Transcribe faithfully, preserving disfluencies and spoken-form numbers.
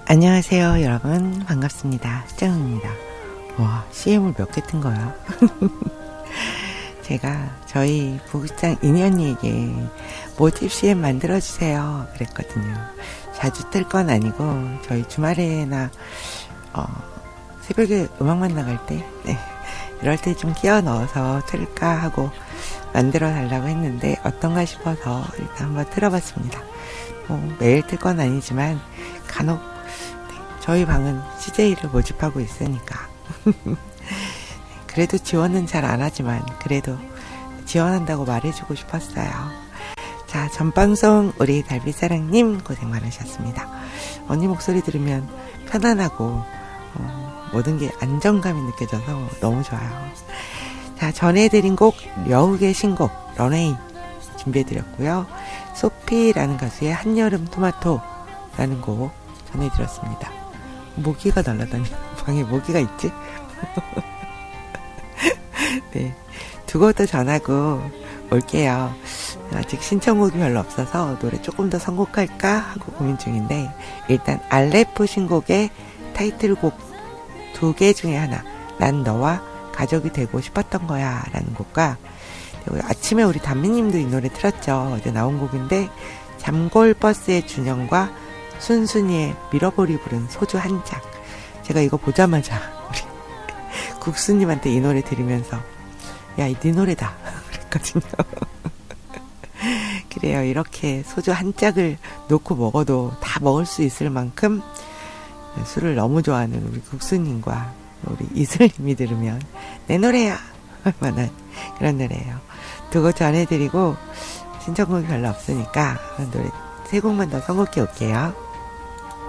안녕하세요 여러분, 반갑습니다. 수정입니다. 와, 씨엠을 몇 개 튼 거야? 제가 저희 부국장 이니 언니에게 모집 씨엠 만들어주세요 그랬거든요. 자주 틀 건 아니고 저희 주말에나 어, 새벽에 음악만 나갈 때 네, 이럴 때 좀 끼워 넣어서 틀까 하고 만들어 달라고 했는데 어떤가 싶어서 일단 한번 틀어봤습니다. 뭐 매일 틀 건 아니지만 간혹 저희 방은 씨제이를 모집하고 있으니까 그래도 지원은 잘 안 하지만 그래도 지원한다고 말해주고 싶었어요. 자, 전방송 우리 달빛사랑님 고생 많으셨습니다. 언니 목소리 들으면 편안하고 어, 모든 게 안정감이 느껴져서 너무 좋아요. 자, 전해드린 곡 여욱의 신곡 런웨이 준비해드렸고요. 소피라는 가수의 한여름 토마토라는 곡 전해드렸습니다. 모기가 날아다니는 방에 모기가 있지? 네, 두 곡 더 전하고 올게요. 아직 신청곡이 별로 없어서 노래 조금 더 선곡할까 하고 고민 중인데 일단 알레프 신곡의 타이틀곡 두 개 중에 하나, 난 너와 가족이 되고 싶었던 거야 라는 곡과 아침에 우리 담미님도 이 노래 틀었죠. 어제 나온 곡인데 잠골버스의 준영과 순순이의 밀어버리 부른 소주 한 짝. 제가 이거 보자마자 우리 국수님한테 이 노래 들으면서 야, 이 네 노래다 그랬거든요. 그래요. 이렇게 소주 한 짝을 놓고 먹어도 다 먹을 수 있을 만큼 술을 너무 좋아하는 우리 국수님과 우리 이슬님이 들으면 내 노래야 할 만한 그런 노래예요. 두 곡 전해드리고 신청곡이 별로 없으니까 노래 세 곡만 더 선곡해 올게요.